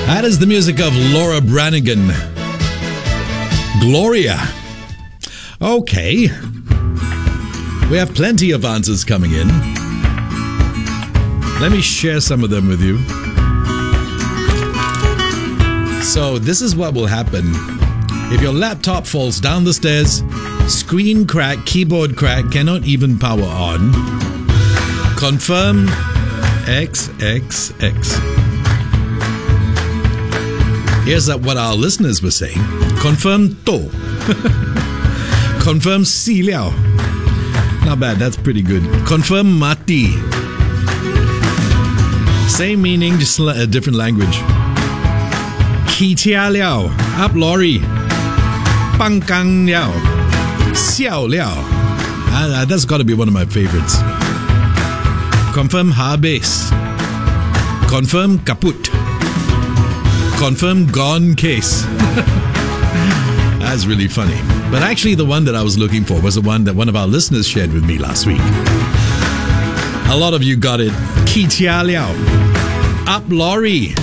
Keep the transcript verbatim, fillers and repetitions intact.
That is the music of Laura Branigan. Gloria. Okay. We have plenty of answers coming in. Let me share some of them with you. So this is what will happen. If your laptop falls down the stairs, screen crack, keyboard crack, cannot even power on, confirm X X X. Here's what our listeners were saying. Confirm to. Confirm si liao. Not bad, that's pretty good. Confirm mati. Same meaning, just a different language. Ki tia liao. Up lorry. Pang kang liao. Xiao liao. Uh, that's got to be one of my favorites. Confirm habis. Confirm kaput. Confirm gone case. That's really funny. But actually the one that I was looking for was the one that one of our listeners shared with me last week. A lot of you got it. Ki tia liao. Up lorry.